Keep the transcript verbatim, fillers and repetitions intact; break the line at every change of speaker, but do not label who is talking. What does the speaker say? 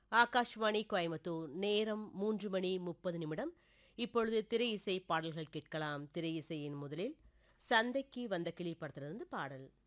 ஆகாஷ்வாணி கோயம்புத்தூர். நேரம் மூன்று மணி முப்பது நிமிடம். இப்பொழுது திரை இசை பாடல்கள் கேட்கலாம். திரை இசையின் முதலில் சந்தைக்கு வந்த கிளி படத்திலிருந்து பாடல்.